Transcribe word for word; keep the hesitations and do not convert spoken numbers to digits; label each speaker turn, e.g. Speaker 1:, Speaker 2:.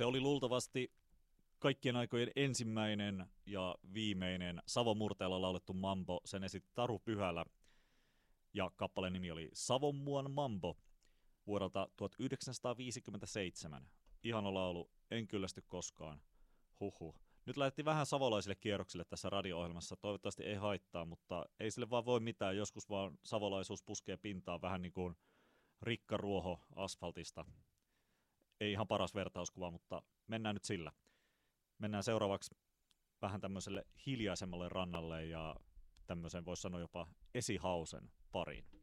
Speaker 1: Se oli luultavasti kaikkien aikojen ensimmäinen ja viimeinen Savon murteella laulettu mambo. Sen esitti Taru Pyhälä ja kappaleen nimi oli Savonmuon mambo vuodelta tuhatyhdeksänsataaviisikymmentäseitsemän. Ihana laulu, en kyllästy koskaan. Huhhuh. Nyt lähdettiin vähän savolaisille kierroksille tässä radio-ohjelmassa. Toivottavasti ei haittaa, mutta ei sille vaan voi mitään. Joskus vaan savolaisuus puskee pintaan vähän niin kuin rikkaruoho asfaltista. Ei ihan paras vertauskuva, mutta mennään nyt sillä. Mennään seuraavaksi vähän tämmöiselle hiljaisemmalle rannalle ja tämmöisen voisi sanoa jopa esihausen pariin.